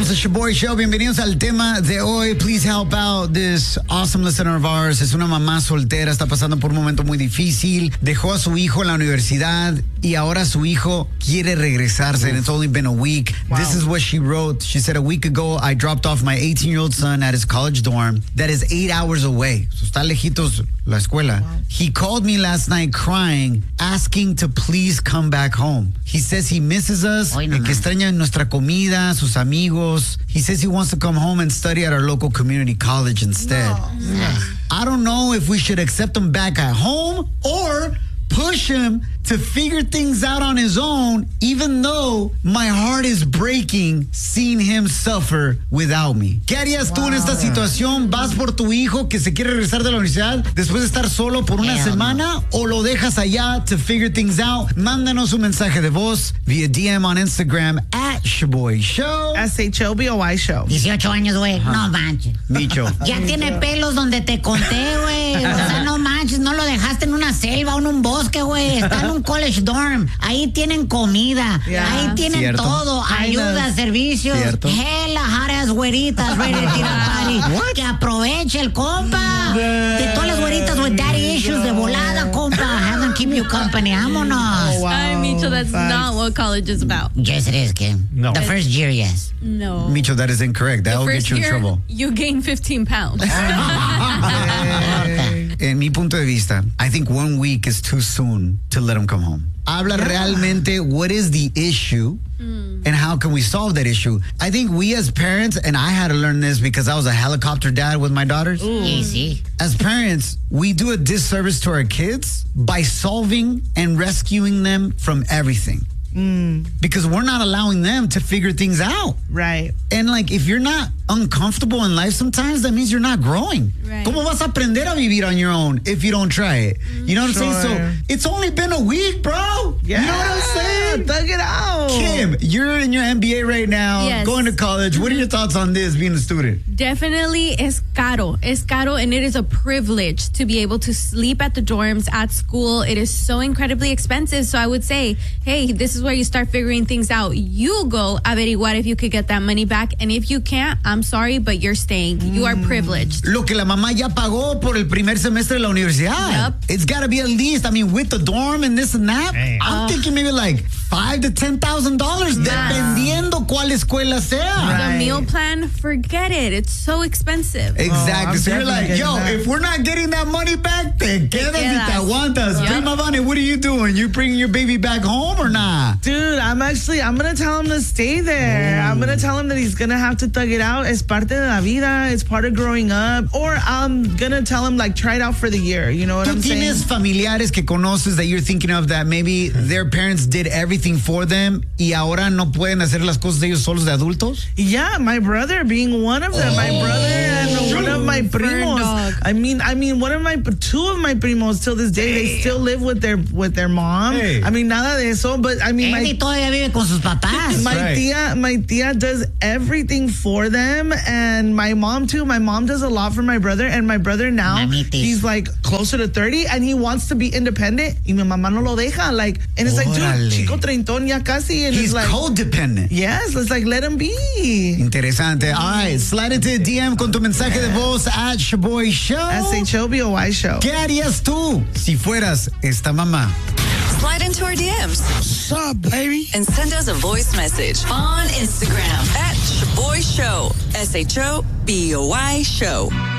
Somos el Shaboy Show. Bienvenidos al tema de hoy. Please help out this awesome listener of ours. Es una mamá soltera, está pasando por un momento muy difícil. Dejó a su hijo en la universidad y ahora su hijo quiere regresarse. And it's only been a week. Wow. This is what she wrote. She said, a week ago, I dropped off my 18-year-old son at his college dorm that is 8 hours away. So está lejitos la escuela. Wow. He called me last night crying, asking to please come back home. He says he misses us, que extraña nuestra comida, sus amigos. He says he wants to come home and study at our local community college instead. No. I don't know if we should accept him back at home or push him to figure things out on his own, even though my heart is breaking seeing him suffer without me. ¿Qué harías tú en esta situación? ¿Vas por tu hijo que se quiere regresar de la universidad después de estar solo por una semana o lo dejas allá to figure things out? Mándanos un mensaje de voz via DM on Instagram at Shaboy Show. SHOBOY Show. 18 años, güey. No manches. Micho. Ya tiene pelos donde te conté, güey. O sea, no manches, no lo dejaste en una selva o en un bosque, güey. Está en un college dorm. Ahí tienen comida. Ahí tienen todo. Ayuda, servicios. Las güeritas ready to tirar party. Que aproveche el compa. De todas las güeritas with daddy issues de volada, compa. Have them keep you company. Vámonos. Wow. Ay, Micho, that's not what college is about. Yes, it is, Kim. No. The first year, yes. No. Micho, that is incorrect. That will get you in trouble. You gain 15 pounds. En mi punto de vista, I think 1 week is too soon to let him come home. Habla realmente what is the issue and how can we solve that issue. I think we as parents, and I had to learn this because I was a helicopter dad with my daughters. Easy. As parents, we do a disservice to our kids by solving and rescuing them from everything. Because we're not allowing them to figure things out. Right. And like, if you're not uncomfortable in life sometimes, that means you're not growing. Right. ¿Cómo vas a aprender a vivir on your own if you don't try it? You know what I'm saying? So it's only been a week, bro. Yeah. You know what I'm saying? Thug it out. Kim, you're in your MBA right now, Yes. going to college. What are your thoughts on this, being a student? Definitely es caro, and it is a privilege to be able to sleep at the dorms at school. It is so incredibly expensive. So I would say, hey, this is where you start figuring things out. You go averiguar if you could get that money back. And if you can't, I'm sorry, but you're staying. You are privileged. Lo que la mamá ya pagó por el primer semestre de la universidad. Yep. It's got to be at least, I mean, with the dorm and this and that, I'm thinking maybe like $5,000 to $10,000, dependiendo cuál escuela sea. The meal plan, forget it. It's so expensive. Exactly. So you're like, yo, if we're not getting that money back, te quedas y te aguantas. Yep. Prima Vani, what are you doing? You bringing your baby back home or not? Dude, I'm going to tell him to stay there. I'm going to tell him that he's going to have to thug it out. Es parte de la vida. It's part of growing up. Or I'm going to tell him, like, try it out for the year. You know what I'm saying? ¿Tú tienes familiares que conoces that you're thinking of that maybe their parents did everything for them y ahora no pueden hacer las cosas de ellos solos de adultos? Yeah, my brother being one of them. My brother and one of my primos. I mean, two of my primos till this day, they still live with their mom. I mean, nada de eso, but I mean, Él todavía vive con sus papás. My tia does everything for them, and my mom too. My mom does a lot for my brother, and my brother now, he's like closer to 30, and he wants to be independent. Y mi mamá no lo deja, like, and it's like, dude, chico treintón ya casi, and he's it's like codependent. Yes, it's like, let him be. Interesante. All right, slide into DM con tu mensaje de voz at Shaboy Show. SHOBOY Show. ¿Qué harías tú si fueras esta mamá? Slide into our DMs. What's up, baby? And send us a voice message on Instagram at Shaboy Show. SHOBOY Show.